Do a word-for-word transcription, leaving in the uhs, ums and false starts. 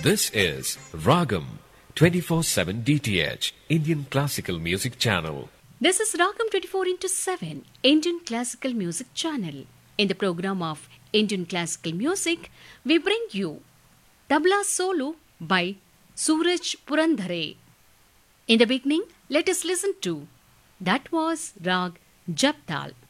This is Ragam twenty-four seven D T H, Indian Classical Music Channel. This is Ragam twenty-four into seven, Indian Classical Music Channel. In the program of Indian Classical Music, we bring you Tabla Solo by Suraj Purandhare. In the beginning, let us listen to That Was Rag Japtal.